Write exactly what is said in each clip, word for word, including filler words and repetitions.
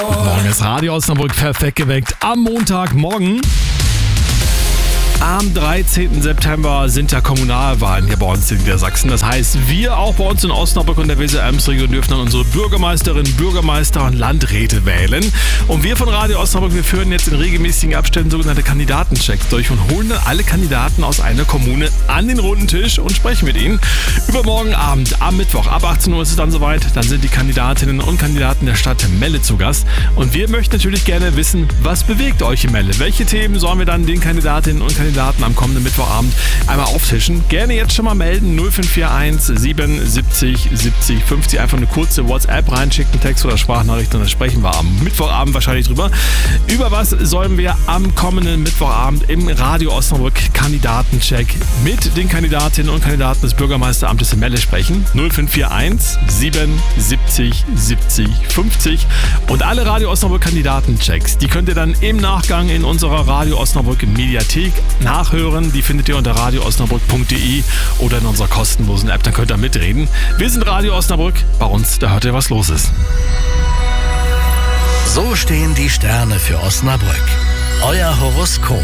Morgen ist Radio Osnabrück perfekt geweckt am Montagmorgen. Am dreizehnten September sind ja Kommunalwahlen hier bei uns in Niedersachsen. Das heißt, wir auch bei uns in Osnabrück und der Weser-Ems-Region dürfen dann unsere Bürgermeisterinnen, Bürgermeister und Landräte wählen. Und wir von Radio Osnabrück, wir führen jetzt in regelmäßigen Abständen sogenannte Kandidatenchecks durch und holen dann alle Kandidaten aus einer Kommune an den runden Tisch und sprechen mit ihnen. Übermorgen Abend, am Mittwoch, ab achtzehn Uhr ist es dann soweit. Dann sind die Kandidatinnen und Kandidaten der Stadt Melle zu Gast. Und wir möchten natürlich gerne wissen, was bewegt euch in Melle? Welche Themen sollen wir dann den Kandidatinnen und Kandidaten Daten am kommenden Mittwochabend einmal auftischen. Gerne jetzt schon mal melden. null fünf vier eins sieben siebzig siebzig fünfzig. Einfach eine kurze WhatsApp reinschicken, Text oder Sprachnachricht, und dann sprechen wir am Mittwochabend wahrscheinlich drüber. Über was sollen wir am kommenden Mittwochabend im Radio Osnabrück Kandidatencheck mit den Kandidatinnen und Kandidaten des Bürgermeisteramtes in Melle sprechen? null fünf vier eins sieben siebzig siebzig fünfzig. Und alle Radio Osnabrück Kandidatenchecks, die könnt ihr dann im Nachgang in unserer Radio Osnabrück Mediathek nachhören. Die findet ihr unter radio osnabrück punkt de oder in unserer kostenlosen App. Dann könnt ihr mitreden. Wir sind Radio Osnabrück. Bei uns, da hört ihr, was los ist. So stehen die Sterne für Osnabrück. Euer Horoskop.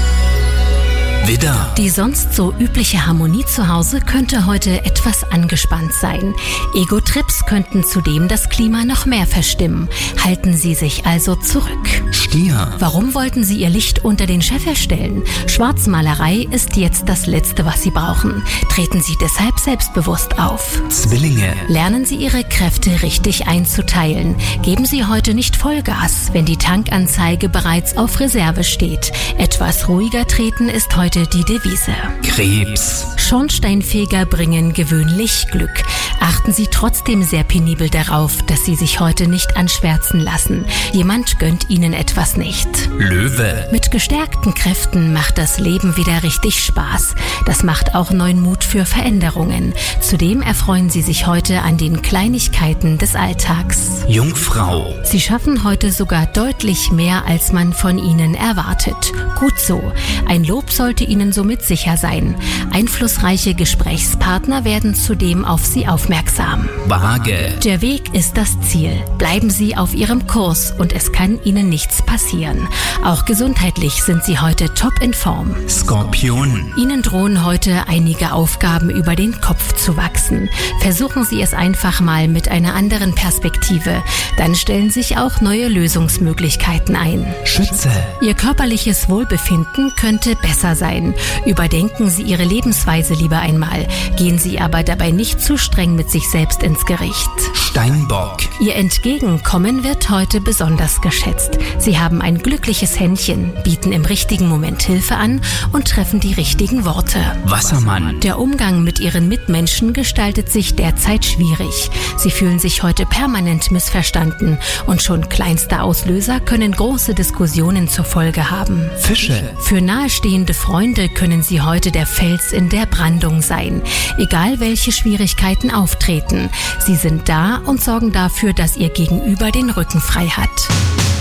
Widder. Die sonst so übliche Harmonie zu Hause könnte heute etwas angespannt sein. Ego-Trips könnten zudem das Klima noch mehr verstimmen. Halten Sie sich also zurück. Stier. Warum wollten Sie Ihr Licht unter den Scheffel stellen? Schwarzmalerei ist jetzt das Letzte, was Sie brauchen. Treten Sie deshalb selbstbewusst auf. Zwillinge. Lernen Sie Ihre Kräfte richtig einzuteilen. Geben Sie heute nicht Vollgas, wenn die Tankanzeige bereits auf Reserve steht. Etwas ruhiger treten ist heute die Devise. Krebs. Schornsteinfeger bringen gewöhnlich Glück. Achten Sie trotzdem sehr penibel darauf, dass Sie sich heute nicht anschwärzen lassen. Jemand gönnt Ihnen etwas nicht. Löwe. Mit gestärkten Kräften macht das Leben wieder richtig Spaß. Das macht auch neuen Mut für Veränderungen. Zudem erfreuen Sie sich heute an den Kleinigkeiten des Alltags. Jungfrau. Sie schaffen heute sogar deutlich mehr, als man von Ihnen erwartet. Gut so. Ein Lob sollte Ihnen somit sicher sein. Einflussreiche Gesprächspartner werden zudem auf Sie aufmerksam. Waage. Der Weg ist das Ziel. Bleiben Sie auf Ihrem Kurs und es kann Ihnen nichts passieren. Auch gesundheitlich sind Sie heute top in Form. Skorpion. Ihnen drohen heute einige Aufgaben über den Kopf zu wachsen. Versuchen Sie es einfach mal mit einer anderen Perspektive. Dann stellen sich auch neue Lösungsmöglichkeiten ein. Schütze. Ihr körperliches Wohlbefinden könnte besser sein. Überdenken Sie Ihre Lebensweise lieber einmal. Gehen Sie aber dabei nicht zu streng mit sich selbst ins Gericht. Steinbock. Ihr Entgegenkommen wird heute besonders geschätzt. Sie haben ein glückliches Händchen, bieten im richtigen Moment Hilfe an und treffen die richtigen Worte. Wassermann. Der Umgang mit Ihren Mitmenschen gestaltet sich derzeit schwierig. Sie fühlen sich heute permanent missverstanden und schon kleinste Auslöser können große Diskussionen zur Folge haben. Fische. Für nahestehende Freunde können Sie heute der Fels in der Brandung sein. Egal welche Schwierigkeiten auftreten. Sie sind da und sorgen dafür, dass Ihr Gegenüber den Rücken frei hat.